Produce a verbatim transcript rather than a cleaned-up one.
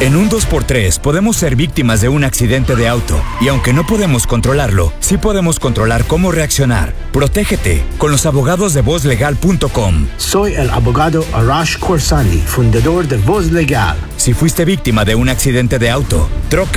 En un dos por tres podemos ser víctimas de un accidente de auto y aunque no podemos controlarlo, sí podemos controlar cómo reaccionar. Protégete con los abogados de voz legal punto com. Soy el abogado Arash Khorsandi, fundador de Voz Legal. Si fuiste víctima de un accidente de auto, troca